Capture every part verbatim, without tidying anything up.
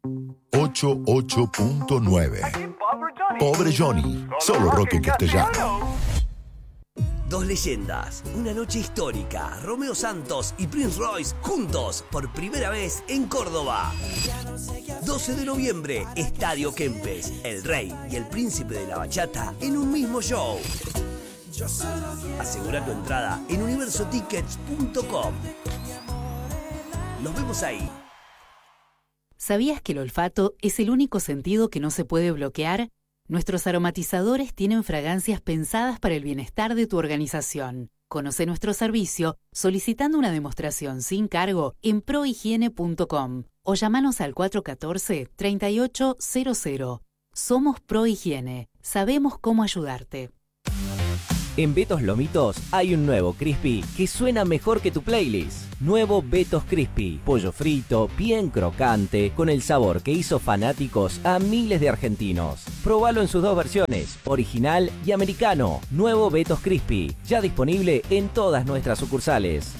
ochenta y ocho punto nueve. Pobre Johnny, solo rock en castellano. Dos leyendas, una noche histórica. Romeo Santos y Prince Royce juntos por primera vez en Córdoba. doce de noviembre, Estadio Kempes. El Rey y el Príncipe de la Bachata en un mismo show. Asegura tu entrada en universo tickets punto com. Nos vemos ahí. ¿Sabías que el olfato es el único sentido que no se puede bloquear? Nuestros aromatizadores tienen fragancias pensadas para el bienestar de tu organización. Conoce nuestro servicio solicitando una demostración sin cargo en prohigiene punto com o llamanos al cuatro uno cuatro, tres ocho cero cero. Somos Prohigiene. Sabemos cómo ayudarte. En Betos Lomitos hay un nuevo Crispy que suena mejor que tu playlist. Nuevo Betos Crispy, pollo frito, bien crocante, con el sabor que hizo fanáticos a miles de argentinos. Probalo en sus dos versiones, original y americano. Nuevo Betos Crispy, ya disponible en todas nuestras sucursales.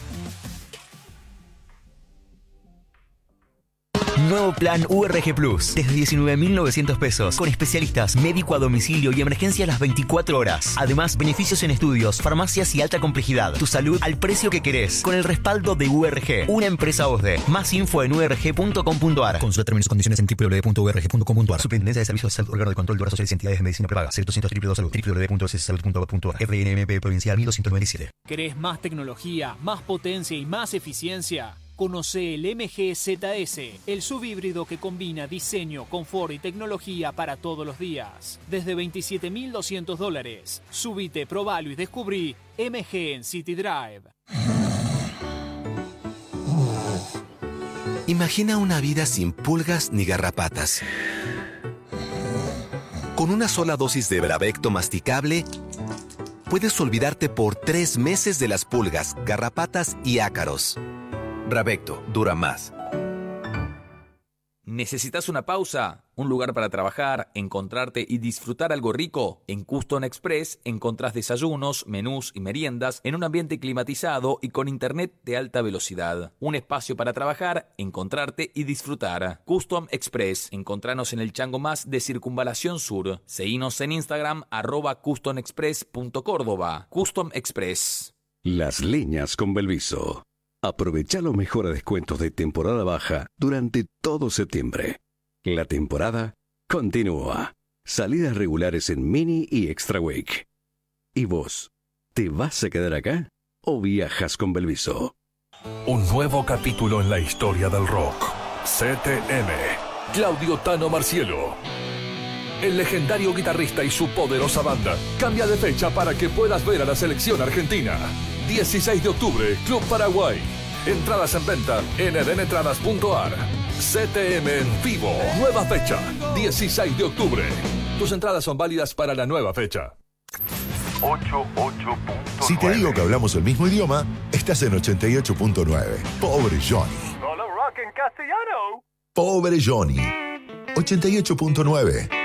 Nuevo plan U R G Plus, desde diecinueve mil novecientos pesos, con especialistas, médico a domicilio y emergencia a las veinticuatro horas. Además, beneficios en estudios, farmacias y alta complejidad. Tu salud al precio que querés, con el respaldo de U R G, una empresa O S D E. Más info en u r g punto com punto a r. Consulta términos y condiciones en w w w punto u r g punto com punto a r. Superintendencia de Servicios de Salud, órgano de control de obras sociales y entidades de medicina prepaga. cero doscientos triple dos salud, w w w punto s s salud punto gov punto a r. R N M P Provincial mil doscientos noventa y siete. ¿Querés más tecnología, más potencia y más eficiencia? Conoce el M G Z S, el subhíbrido que combina diseño, confort y tecnología para todos los días. Desde veintisiete mil doscientos dólares. Subite, probalo y descubrí M G en City Drive. Imagina una vida sin pulgas ni garrapatas. Con una sola dosis de Bravecto masticable, puedes olvidarte por tres meses de las pulgas, garrapatas y ácaros. Bravecto dura más. ¿Necesitas una pausa? ¿Un lugar para trabajar, encontrarte y disfrutar algo rico? En Custom Express encontrás desayunos, menús y meriendas en un ambiente climatizado y con internet de alta velocidad. Un espacio para trabajar, encontrarte y disfrutar. Custom Express. Encontranos en el Chango Más de Circunvalación Sur. Seguinos en Instagram, arroba custom express punto córdoba. Custom Express. Las Leñas con Belviso. Aprovecha los mejores descuentos de temporada baja durante todo septiembre. La temporada continúa. Salidas regulares en Mini y Extra Week. ¿Y vos? ¿Te vas a quedar acá o viajas con Belviso? Un nuevo capítulo en la historia del rock. C T M. Claudio Tano Marcielo. El legendario guitarrista y su poderosa banda cambia de fecha para que puedas ver a la selección argentina. dieciséis de octubre, Club Paraguay. Entradas en venta en edenentradas punto a r. C T M en vivo. Nueva fecha, dieciséis de octubre. Tus entradas son válidas para la nueva fecha. ochenta y ocho punto nueve. Si te digo que hablamos el mismo idioma, estás en ochenta y ocho punto nueve. Pobre Johnny. Solo rock en castellano. Pobre Johnny. ochenta y ocho punto nueve.